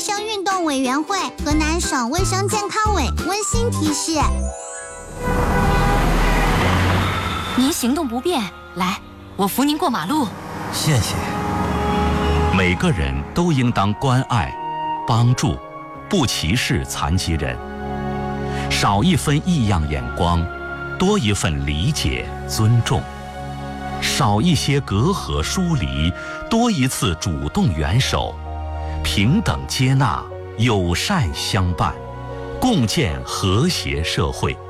生运动委员会、河南省卫生健康委温馨提示： 您行动不便，来，我扶您过马路。 谢谢。 每个人都应当关爱、帮助，不歧视残疾人。少一分异样眼光，多一份理解、尊重；少一些隔阂疏离，多一次主动援手。平等接纳，友善相伴，共建和谐社会。